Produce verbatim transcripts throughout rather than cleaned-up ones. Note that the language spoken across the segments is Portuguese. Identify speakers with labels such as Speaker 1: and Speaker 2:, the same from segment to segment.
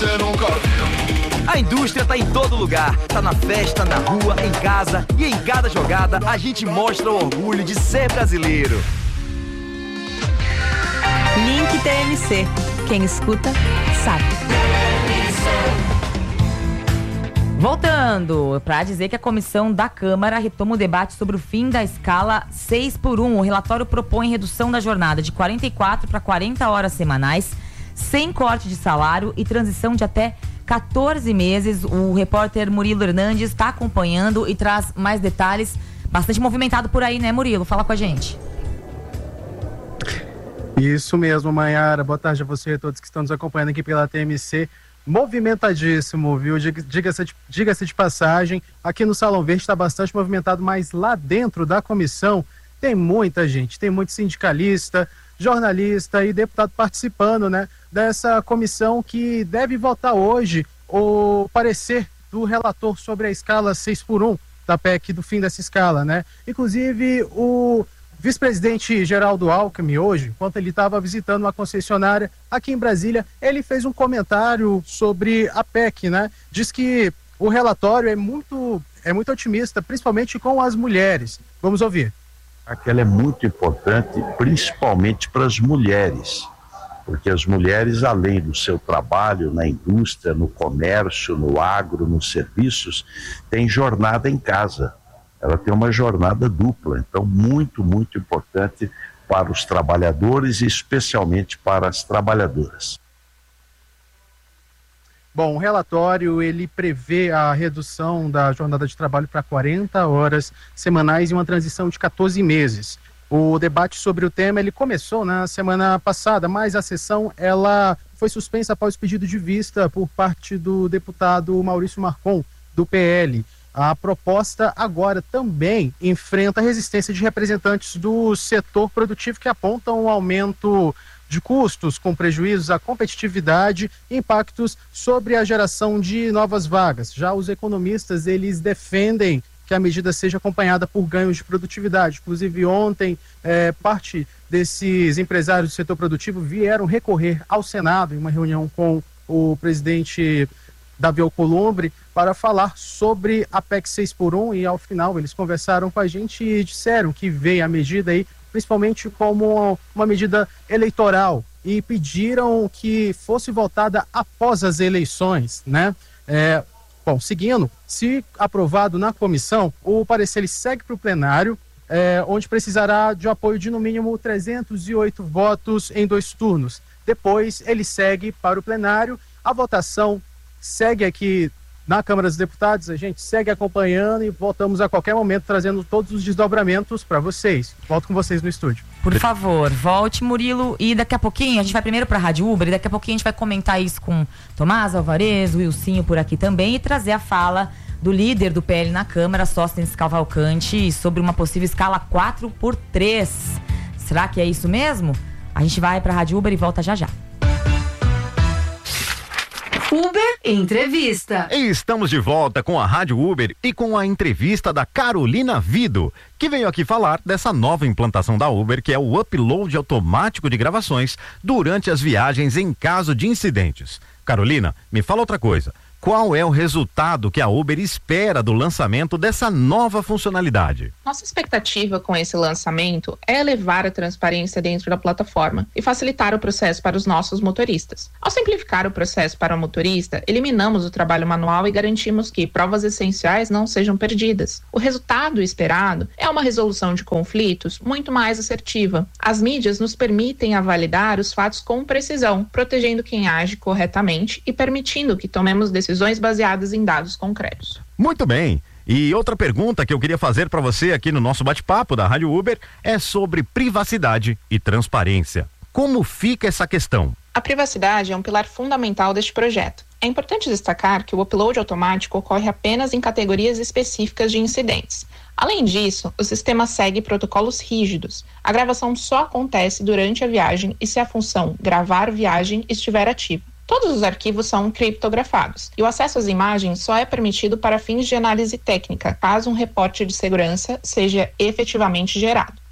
Speaker 1: você nunca viu.
Speaker 2: A indústria tá em todo lugar, tá na festa, na rua, em casa e em cada jogada a gente mostra o orgulho de ser brasileiro.
Speaker 3: Link T M C. Quem escuta, sabe.
Speaker 4: Voltando, para dizer que a comissão da Câmara retoma o debate sobre o fim da escala seis por um. O relatório propõe redução da jornada de quarenta e quatro para quarenta horas semanais, sem corte de salário e transição de até quatorze meses. O repórter Murilo Hernandes está acompanhando e traz mais detalhes. Bastante movimentado por aí, né, Murilo? Fala com a gente.
Speaker 5: Isso mesmo, Maiara. Boa tarde a você e a todos que estão nos acompanhando aqui pela T M C. Movimentadíssimo, viu? Diga-se de, diga-se de passagem, aqui no Salão Verde está bastante movimentado, mas lá dentro da comissão tem muita gente, tem muito sindicalista, jornalista e deputado participando, né, dessa comissão que deve votar hoje o parecer do relator sobre a escala seis por um da P E C do fim dessa escala, né? Inclusive o vice-presidente Geraldo Alckmin hoje, enquanto ele estava visitando uma concessionária aqui em Brasília, ele fez um comentário sobre a P E C, né? Diz que o relatório é muito, é muito otimista, principalmente com as mulheres. Vamos ouvir.
Speaker 6: Ela é muito importante, principalmente para as mulheres, porque as mulheres, além do seu trabalho na indústria, no comércio, no agro, nos serviços, têm jornada em casa. Ela tem uma jornada dupla, então muito, muito importante para os trabalhadores e especialmente para as trabalhadoras.
Speaker 5: Bom, o relatório, ele prevê a redução da jornada de trabalho para quarenta horas semanais e uma transição de quatorze meses. O debate sobre o tema, ele começou na semana passada, mas a sessão, ela foi suspensa após pedido de vista por parte do deputado Maurício Marcon, do P L. A proposta agora também enfrenta a resistência de representantes do setor produtivo que apontam um aumento de custos com prejuízos à competitividade e impactos sobre a geração de novas vagas. Já os economistas, eles defendem que a medida seja acompanhada por ganhos de produtividade. Inclusive ontem, eh, parte desses empresários do setor produtivo vieram recorrer ao Senado em uma reunião com o presidente Davi Alcolumbre para falar sobre a P E C seis por um e ao final eles conversaram com a gente e disseram que veio a medida aí principalmente como uma medida eleitoral e pediram que fosse votada após as eleições, né? É, bom, seguindo, se aprovado na comissão, o parecer ele segue para o plenário, é, onde precisará de apoio de no mínimo trezentos e oito votos em dois turnos. Depois ele segue para o plenário, a votação segue aqui na Câmara dos Deputados, a gente segue acompanhando e voltamos a qualquer momento trazendo todos os desdobramentos para vocês. Volto com vocês no estúdio.
Speaker 4: Por favor, volte, Murilo, e daqui a pouquinho a gente vai primeiro para a Rádio Uber e daqui a pouquinho a gente vai comentar isso com Tomás Alvarez, o Wilsinho por aqui também e trazer a fala do líder do P L na Câmara, Sóstenes Cavalcante, sobre uma possível escala quatro por três. Será que é isso mesmo? A gente vai para a Rádio Uber e volta já já.
Speaker 3: Uber Entrevista.
Speaker 7: E estamos de volta com a Rádio Uber e com a entrevista da Carolina Vido, que veio aqui falar dessa nova implantação da Uber, que é o upload automático de gravações durante as viagens em caso de incidentes. Carolina, me fala outra coisa. Qual é o resultado que a Uber espera do lançamento dessa nova funcionalidade?
Speaker 8: Nossa expectativa com esse lançamento é elevar a transparência dentro da plataforma e facilitar o processo para os nossos motoristas. Ao simplificar o processo para o motorista, eliminamos o trabalho manual e garantimos que provas essenciais não sejam perdidas. O resultado esperado é uma resolução de conflitos muito mais assertiva. As mídias nos permitem validar os fatos com precisão, protegendo quem age corretamente e permitindo que tomemos decisões baseadas em dados concretos.
Speaker 7: Muito bem. E outra pergunta que eu queria fazer para você aqui no nosso bate-papo da Rádio Uber é sobre privacidade e transparência. Como fica essa questão?
Speaker 8: A privacidade é um pilar fundamental deste projeto. É importante destacar que o upload automático ocorre apenas em categorias específicas de incidentes. Além disso, o sistema segue protocolos rígidos. A gravação só acontece durante a viagem e se a função gravar viagem estiver ativa. Todos os arquivos são criptografados e o acesso às imagens só é permitido para fins de análise técnica, caso um reporte de segurança seja efetivamente gerado.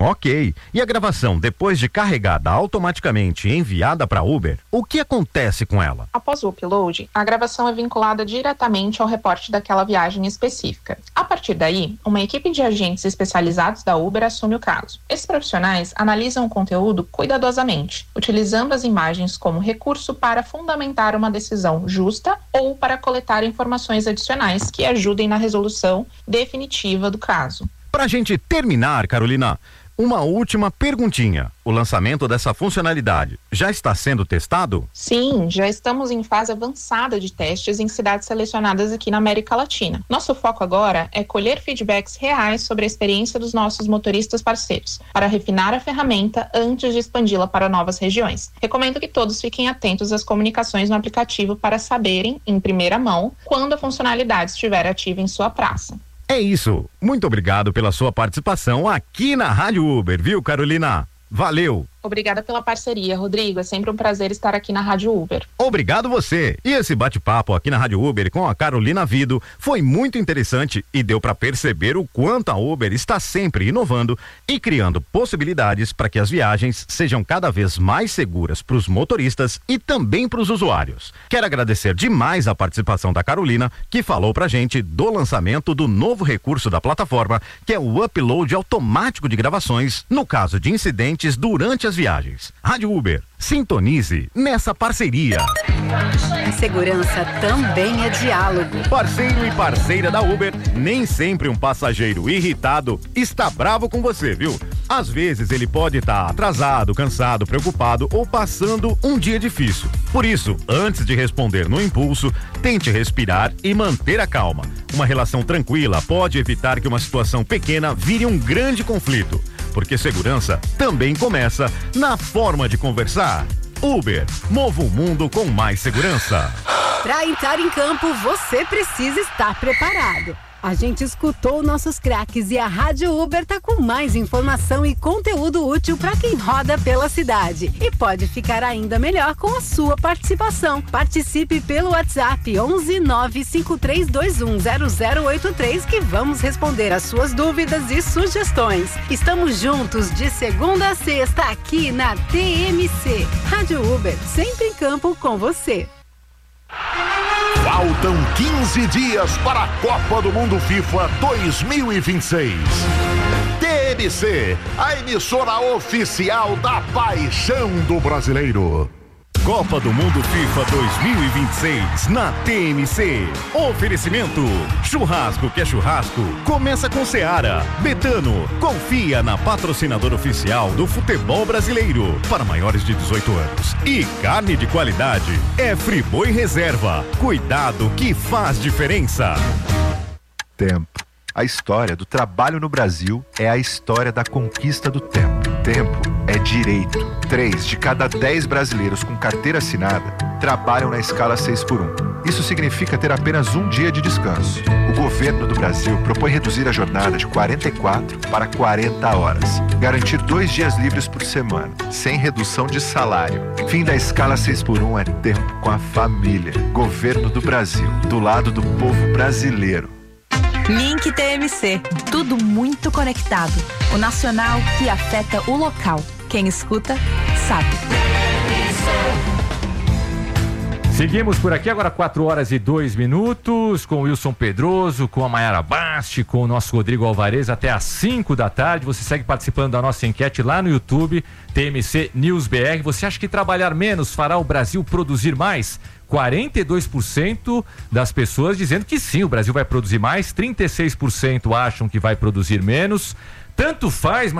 Speaker 7: Ok. E a gravação, depois de carregada automaticamente e enviada para Uber, o que acontece com ela?
Speaker 8: Após o upload, a gravação é vinculada diretamente ao reporte daquela viagem específica. A partir daí, uma equipe de agentes especializados da Uber assume o caso. Esses profissionais analisam o conteúdo cuidadosamente, utilizando as imagens como recurso para fundamentar uma decisão justa ou para coletar informações adicionais que ajudem na resolução definitiva do caso.
Speaker 7: Pra gente terminar, Carolina, uma última perguntinha. O lançamento dessa funcionalidade já está sendo testado?
Speaker 8: Sim, já estamos em fase avançada de testes em cidades selecionadas aqui na América Latina. Nosso foco agora é colher feedbacks reais sobre a experiência dos nossos motoristas parceiros, para refinar a ferramenta antes de expandi-la para novas regiões. Recomendo que todos fiquem atentos às comunicações no aplicativo para saberem, em primeira mão, quando a funcionalidade estiver ativa em sua praça.
Speaker 7: É isso. Muito obrigado pela sua participação aqui na Rádio Uber, viu, Carolina? Valeu!
Speaker 8: Obrigada pela parceria, Rodrigo. É sempre um prazer estar aqui na Rádio Uber.
Speaker 7: Obrigado você. E esse bate-papo aqui na Rádio Uber com a Carolina Vido foi muito interessante e deu para perceber o quanto a Uber está sempre inovando e criando possibilidades para que as viagens sejam cada vez mais seguras para os motoristas e também para os usuários. Quero agradecer demais a participação da Carolina, que falou pra gente do lançamento do novo recurso da plataforma, que é o upload automático de gravações no caso de incidentes durante as viagens. Rádio Uber, sintonize nessa parceria.
Speaker 9: Segurança também é diálogo.
Speaker 7: Parceiro e parceira da Uber, nem sempre um passageiro irritado está bravo com você, viu? Às vezes ele pode estar atrasado, cansado, preocupado ou passando um dia difícil. Por isso, antes de responder no impulso, tente respirar e manter a calma. Uma relação tranquila pode evitar que uma situação pequena vire um grande conflito. Porque segurança também começa na forma de conversar. Uber, mova o mundo com mais segurança.
Speaker 9: Para entrar em campo, você precisa estar preparado. A gente escutou nossos craques e a Rádio Uber tá com mais informação e conteúdo útil para quem roda pela cidade. E pode ficar ainda melhor com a sua participação. Participe pelo WhatsApp onze nove cinco três dois um zero zero oito três que vamos responder as suas dúvidas e sugestões. Estamos juntos de segunda a sexta aqui na T M C. Rádio Uber, sempre em campo com você.
Speaker 10: Faltam quinze dias para a Copa do Mundo FIFA dois mil e vinte e seis. T M C, a emissora oficial da paixão do brasileiro.
Speaker 7: Copa do Mundo FIFA dois mil e vinte e seis na T M C. Oferecimento: churrasco que é churrasco, começa com Seara. Betano, confia na patrocinadora oficial do futebol brasileiro para maiores de dezoito anos. E carne de qualidade é Friboi Reserva. Cuidado que faz diferença.
Speaker 11: Tempo. A história do trabalho no Brasil é a história da conquista do tempo. Tempo é direito. Três de cada dez brasileiros com carteira assinada trabalham na escala seis por um. Isso significa ter apenas um dia de descanso. O governo do Brasil propõe reduzir a jornada de quarenta e quatro para quarenta horas. Garantir dois dias livres por semana, sem redução de salário. Fim da escala seis por um é tempo com a família. Governo do Brasil, do lado do povo brasileiro.
Speaker 3: Link T M C, tudo muito conectado. O nacional que afeta o local. Quem escuta, sabe.
Speaker 12: Seguimos por aqui agora quatro horas e dois minutos com o Wilson Pedroso, com a Mayara Basti, com o nosso Rodrigo Alvarez até às cinco da tarde. Você segue participando da nossa enquete lá no YouTube, T M C News B R. Você acha que trabalhar menos fará o Brasil produzir mais? quarenta e dois por cento das pessoas dizendo que sim, o Brasil vai produzir mais, trinta e seis por cento acham que vai produzir menos. Tanto faz, mas